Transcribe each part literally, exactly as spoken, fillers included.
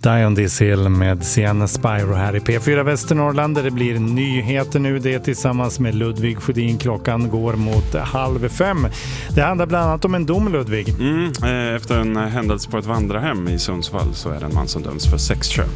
Die on this hill med Sienna Spyro här i P fyra Västernorrland där det blir nyheter nu. Det tillsammans med Ludvig Sjödin. Klockan går mot halv fem. Det handlar bland annat om en dom, Ludvig. Mm, efter en händelse på ett vandrarhem i Sundsvall så är det en man som döms för sexköp.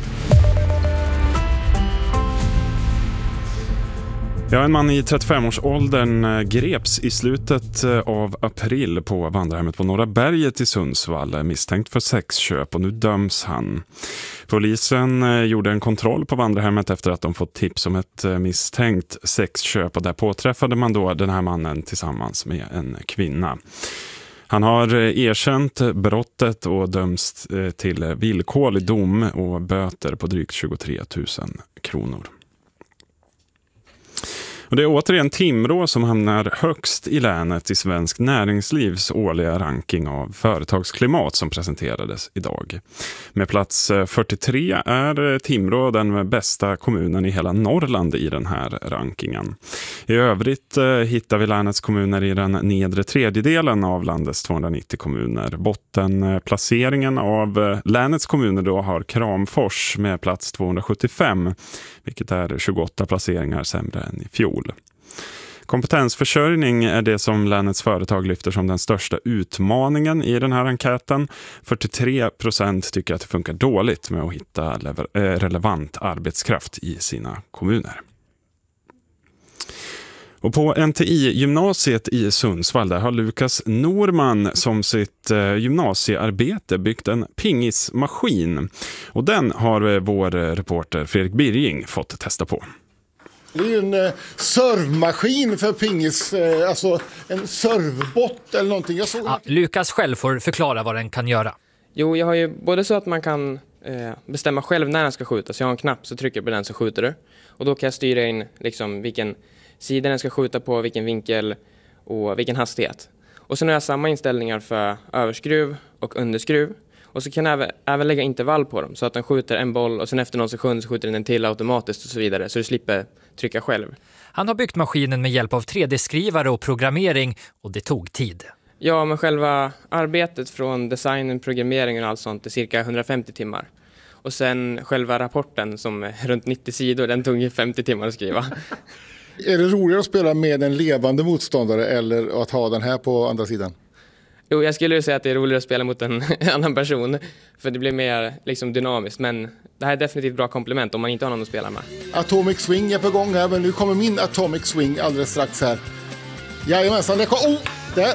Ja, en man i trettiofem-årsåldern greps i slutet av april på vandrarhemmet på Norra Berget i Sundsvall misstänkt för sexköp och nu döms han. Polisen gjorde en kontroll på vandrarhemmet efter att de fått tips om ett misstänkt sexköp och där påträffade man då den här mannen tillsammans med en kvinna. Han har erkänt brottet och döms till villkorlig dom och böter på drygt tjugotre tusen kronor. Och det är återigen Timrå som hamnar högst i länet i svensk näringslivs årliga ranking av företagsklimat som presenterades idag. Med plats fyrtiotre är Timrå den bästa kommunen i hela Norrland i den här rankingen. I övrigt hittar vi länets kommuner i den nedre tredjedelen av landets tvåhundranittio kommuner. Bottenplaceringen av länets kommuner då har Kramfors med plats tvåhundrasjuttiofem, vilket är tjugoåtta placeringar sämre än i fjol. Kompetensförsörjning är det som länets företag lyfter som den största utmaningen i den här enkäten. fyrtiotre procent tycker att det funkar dåligt med att hitta relevant arbetskraft i sina kommuner. Och på N T I-gymnasiet i Sundsvall där har Lukas Norman som sitt gymnasiearbete byggt en pingismaskin. Och den har vår reporter Fredrik Birging fått testa på. Det är ju en eh, servmaskin för pingis, eh, alltså en servbot eller någonting. Jag såg ja, Lukas själv får förklara vad den kan göra. Jo, jag har ju både så att man kan eh, bestämma själv när den ska skjuta. Så jag har en knapp så trycker jag på den så skjuter du. Och då kan jag styra in liksom vilken sida den ska skjuta på, vilken vinkel och vilken hastighet. Och sen har jag samma inställningar för överskruv och underskruv. Och så kan jag även, även lägga intervall på dem så att den skjuter en boll och sen efter någon sekund så skjuter den en till automatiskt och så vidare. Så du slipper trycka själv. Han har byggt maskinen med hjälp av tre D-skrivare och programmering och det tog tid. Ja, men själva arbetet från designen, programmeringen och allt sånt är cirka hundrafemtio timmar. Och sen själva rapporten som är runt nittio sidor, den tog femtio timmar att skriva. Är det roligare att spela med en levande motståndare eller att ha den här på andra sidan? Jo, jag skulle ju säga att det är roligare att spela mot en annan person. För det blir mer liksom dynamiskt. Men det här är definitivt bra komplement om man inte har någon att spela med. Atomic Swing är på gång här, men nu kommer min Atomic Swing alldeles strax här. Jajamensan, det kommer... Oh, där!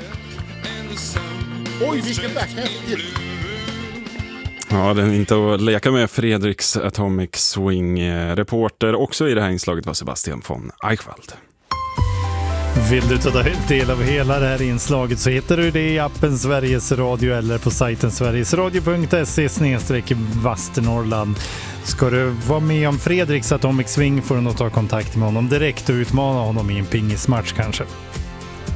Oj, vilken backhand! Ja, det är inte att leka med. Fredriks Atomic Swing-reporter. Också i det här inslaget var Sebastian von Eichwald. Vill du ta del av hela det här inslaget så hittar du det i appen Sveriges Radio eller på sajten sverigesradio punkt se snedstreck Västernorrland. Ska du vara med om Fredriks Atomic Swing får du nog ta kontakt med honom direkt och utmana honom i en pingismatch kanske.